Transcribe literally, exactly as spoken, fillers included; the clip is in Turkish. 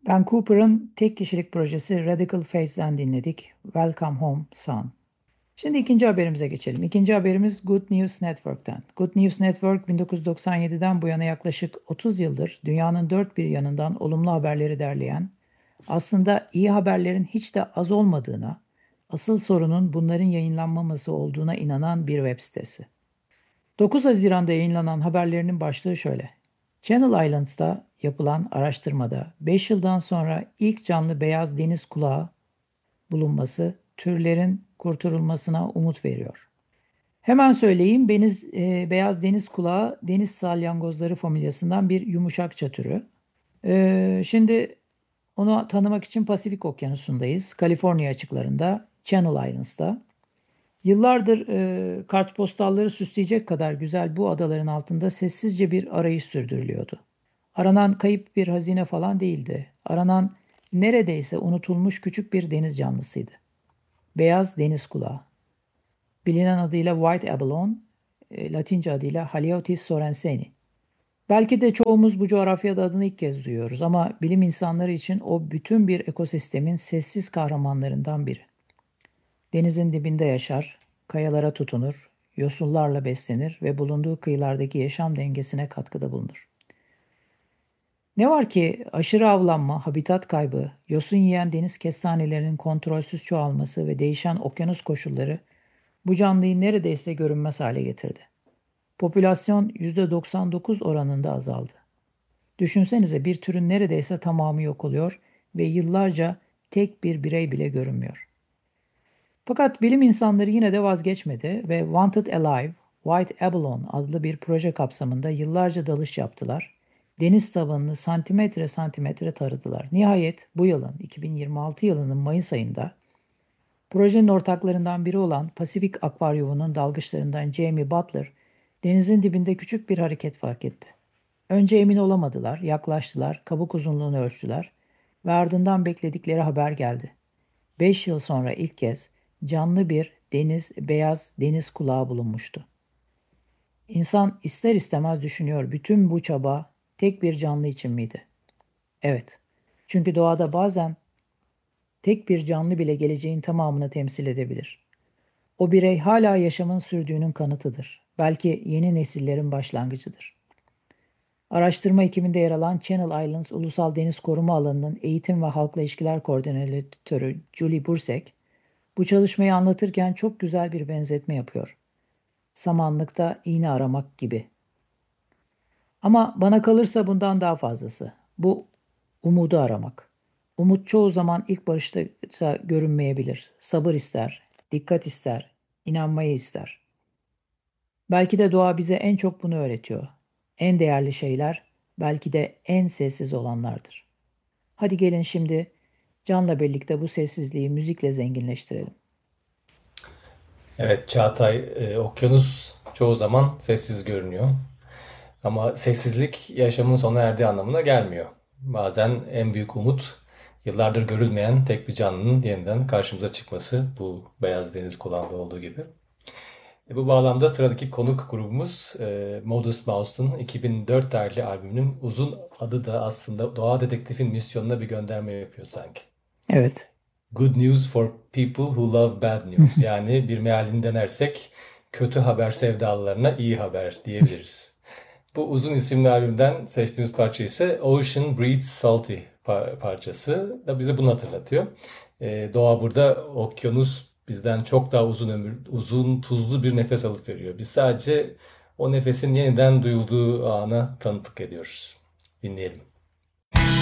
Ben Cooper'ın tek kişilik projesi Radical Face'den dinledik. Welcome Home Son. Şimdi ikinci haberimize geçelim. İkinci haberimiz Good News Network'ten. Good News Network bin dokuz yüz doksan yediden bu yana yaklaşık otuz yıldır dünyanın dört bir yanından olumlu haberleri derleyen, aslında iyi haberlerin hiç de az olmadığına, asıl sorunun bunların yayınlanmaması olduğuna inanan bir web sitesi. dokuz Haziran'da yayınlanan haberlerinin başlığı şöyle. Channel Islands'ta yapılan araştırmada beş yıldan sonra ilk canlı beyaz deniz kulağı bulunması türlerin kurtarılmasına umut veriyor. Hemen söyleyeyim, beniz, e, beyaz deniz kulağı deniz salyangozları familyasından bir yumuşakça türü. E, şimdi onu tanımak için Pasifik Okyanusu'ndayız. Kaliforniya açıklarında, Channel Islands'ta. Yıllardır e, kartpostalları süsleyecek kadar güzel bu adaların altında sessizce bir arayış sürdürülüyordu. Aranan kayıp bir hazine falan değildi. Aranan neredeyse unutulmuş küçük bir deniz canlısıydı. Beyaz deniz kulağı. Bilinen adıyla White Abalone, e, Latince adıyla Haliotis sorenseni. Belki de çoğumuz bu coğrafyada adını ilk kez duyuyoruz ama bilim insanları için o bütün bir ekosistemin sessiz kahramanlarından biri. Denizin dibinde yaşar, kayalara tutunur, yosunlarla beslenir ve bulunduğu kıyılardaki yaşam dengesine katkıda bulunur. Ne var ki aşırı avlanma, habitat kaybı, yosun yiyen deniz kestanelerinin kontrolsüz çoğalması ve değişen okyanus koşulları bu canlıyı neredeyse görünmez hale getirdi. Popülasyon yüzde doksan dokuz oranında azaldı. Düşünsenize, bir türün neredeyse tamamı yok oluyor ve yıllarca tek bir birey bile görünmüyor. Fakat bilim insanları yine de vazgeçmedi ve Wanted Alive, White Abalone adlı bir proje kapsamında yıllarca dalış yaptılar. Deniz tabanını santimetre santimetre taradılar. Nihayet bu yılın iki bin yirmi altı yılının Mayıs ayında projenin ortaklarından biri olan Pasifik Akvaryumu'nun dalgıçlarından Jamie Butler denizin dibinde küçük bir hareket fark etti. Önce emin olamadılar, yaklaştılar, kabuk uzunluğunu ölçtüler ve ardından bekledikleri haber geldi. Beş yıl sonra ilk kez canlı bir deniz, beyaz deniz kulağı bulunmuştu. İnsan ister istemez düşünüyor, bütün bu çaba tek bir canlı için miydi? Evet. Çünkü doğada bazen tek bir canlı bile geleceğin tamamını temsil edebilir. O birey hala yaşamın sürdüğünün kanıtıdır. Belki yeni nesillerin başlangıcıdır. Araştırma ekibinde yer alan Channel Islands Ulusal Deniz Koruma Alanı'nın Eğitim ve Halkla İlişkiler Koordinatörü Julie Bursek, bu çalışmayı anlatırken çok güzel bir benzetme yapıyor. Samanlıkta iğne aramak gibi. Ama bana kalırsa bundan daha fazlası. Bu umudu aramak. Umut çoğu zaman ilk barışta görünmeyebilir. Sabır ister, dikkat ister, inanmayı ister. Belki de doğa bize en çok bunu öğretiyor. En değerli şeyler belki de en sessiz olanlardır. Hadi gelin şimdi Can'la birlikte bu sessizliği müzikle zenginleştirelim. Evet Çağatay, e, okyanus çoğu zaman sessiz görünüyor. Ama sessizlik yaşamın sona erdiği anlamına gelmiyor. Bazen en büyük umut yıllardır görülmeyen tek bir canlının yeniden karşımıza çıkması, bu Beyaz Deniz Kulağı'nda olduğu gibi. E, bu bağlamda sıradaki konuk grubumuz e, Modest Mouse'un iki bin dört tarihli albümünün uzun adı da aslında doğa dedektifin misyonuna bir gönderme yapıyor sanki. Evet. Good news for people who love bad news. Yani bir mealini denersek kötü haber sevdalılarına iyi haber diyebiliriz. Bu uzun isimli albümden seçtiğimiz parça ise Ocean Breathes Salty par- parçası da bize bunu hatırlatıyor. Ee, doğa burada okyanus bizden çok daha uzun ömür, uzun tuzlu bir nefes alıp veriyor. Biz sadece o nefesin yeniden duyulduğu ana tanıklık ediyoruz. Dinleyelim.